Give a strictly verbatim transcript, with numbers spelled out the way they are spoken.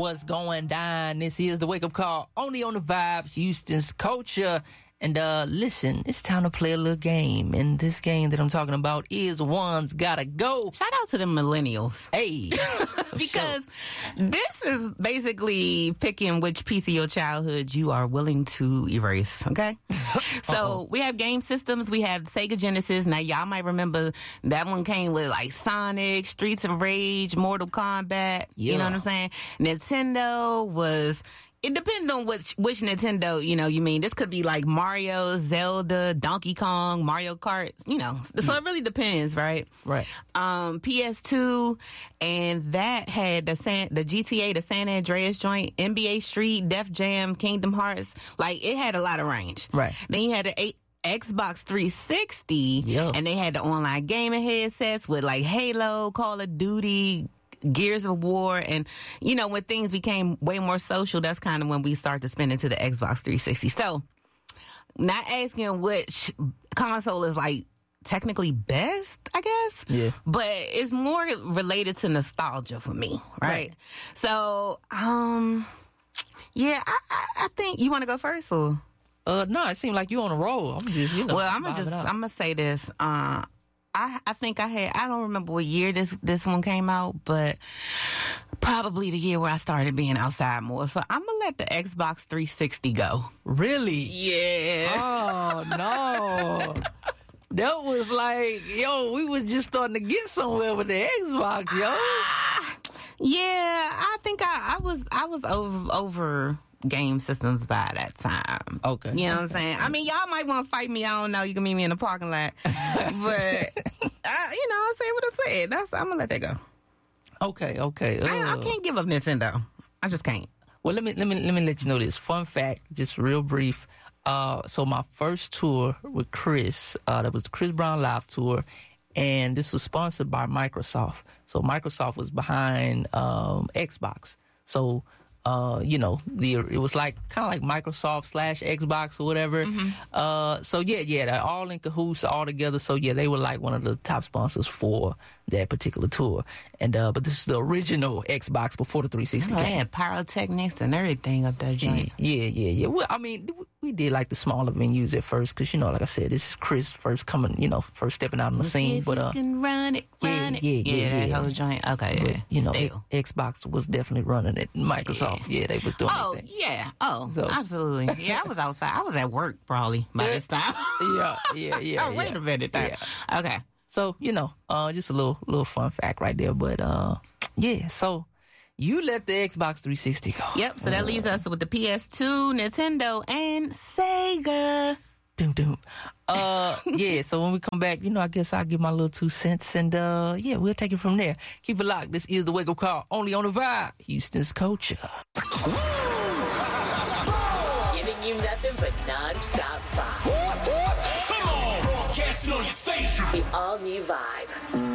What's going down? This is the Wake Up Call, only on the Vibe, Houston's culture. And uh, listen, it's time to play a little game. And this game that I'm talking about is One's Gotta Go. Shout out to the millennials. Hey. Because sure. This is basically picking which piece of your childhood you are willing to erase, okay? So Uh-oh. We have game systems. We have Sega Genesis. Now, y'all might remember that one came with like Sonic, Streets of Rage, Mortal Kombat. Yeah. You know what I'm saying? Nintendo was... It depends on which which Nintendo, you know, you mean. This could be like Mario, Zelda, Donkey Kong, Mario Kart, you know. So it really depends, right? Right. Um, P S two, and that had the San, the G T A, the San Andreas joint, N B A Street, Def Jam, Kingdom Hearts. Like, it had a lot of range. Right. Then you had the eight, Xbox three sixty, Yo. And they had the online gaming headsets with like Halo, Call of Duty, Gears of War, and, you know, when things became way more social, that's kind of when we start to spin into the Xbox three sixty. So, not asking which console is, like, technically best, I guess. Yeah. But it's more related to nostalgia for me, right? right. So, um, yeah, I, I, I think, you want to go first, or? Uh, no, it seemed like you on a roll. I'm just, you know. Well, I'm gonna just, I'm gonna say this, uh, I, I think I had, I don't remember what year this, this one came out, but probably the year where I started being outside more. So I'm going to let the Xbox three sixty go. Really? Yeah. Oh, no. That was like, yo, we was just starting to get somewhere with the Xbox, yo. Ah, yeah, I think I, I was, I was over, over game systems by that time. Okay. You know what okay. I'm saying? I mean, y'all might want to fight me. I don't know. You can meet me in the parking lot. But, I, you know, I say what I said. That's, I'm going to let that go. Okay, okay. Uh, I, I can't give up Nintendo. I just can't. Well, let me, let me, let me let you know this. Fun fact, just real brief. Uh, so my first tour with Chris, uh, that was the Chris Brown Live Tour. And this was sponsored by Microsoft. So Microsoft was behind, um, Xbox. So, Uh, you know, the it was like kind of like Microsoft slash Xbox or whatever. Mm-hmm. Uh, so yeah, yeah, they're all in cahoots, all together. So yeah, they were like one of the top sponsors for that particular tour. And uh, but this is the original Xbox before the three sixty. Oh, they had pyrotechnics and everything up there, joint. Yeah, yeah, yeah. Well, I mean, we did like the smaller venues at first because, you know, like I said, this is Chris first coming, you know, first stepping out on the Let's scene. See if but uh, you can run it, run yeah, it. yeah, yeah, yeah, that yeah. whole joint. Okay, but, yeah. you know, Still. Xbox was definitely running it. Microsoft, yeah, yeah they was doing Oh, their thing. yeah. Oh, So- absolutely. Yeah, I was outside. I was at work probably by this time. Yeah, yeah, yeah. Oh, wait yeah. a minute. There. Yeah. Okay. So, you know, uh, just a little little fun fact right there. But, uh, yeah, so you let the Xbox three sixty go. Yep. So that leaves us with the P S two, Nintendo, and Sega. Doom, doom. Uh, yeah, so when we come back, you know, I guess I'll give my little two cents and, uh, yeah, we'll take it from there. Keep it locked. This is the Wake Up Call, only on the Vibe, Houston's culture. Giving you nothing but non-stop vibes. Come on! Broadcasting on your station. The all-new Vibe.